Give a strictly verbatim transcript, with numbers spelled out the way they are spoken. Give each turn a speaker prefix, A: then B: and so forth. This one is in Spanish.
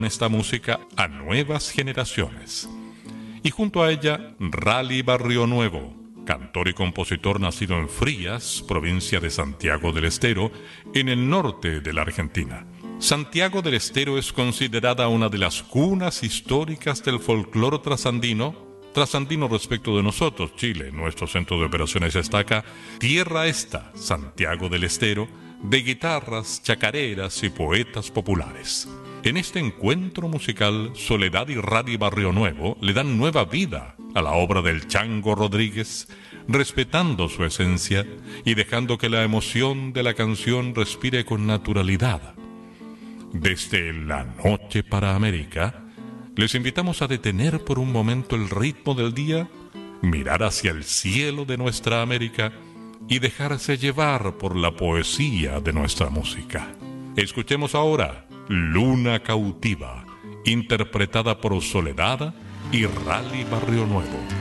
A: esta música a nuevas generaciones. Y junto a ella, Rally Barrio Nuevo, cantor y compositor nacido en Frías, provincia de Santiago del Estero, en el norte de la Argentina. Santiago del Estero es considerada una de las cunas históricas del folclore trasandino, trasandino respecto de nosotros, Chile. Nuestro centro de operaciones destaca tierra esta, Santiago del Estero, de guitarras, chacareras y poetas populares. En este encuentro musical, Soledad y Rally Barrio Nuevo le dan nueva vida a la obra del Chango Rodríguez, respetando su esencia y dejando que la emoción de la canción respire con naturalidad. Desde La Noche para América, les invitamos a detener por un momento el ritmo del día, mirar hacia el cielo de nuestra América y dejarse llevar por la poesía de nuestra música. Escuchemos ahora Luna Cautiva, interpretada por Soledad y Rally Barrio Nuevo.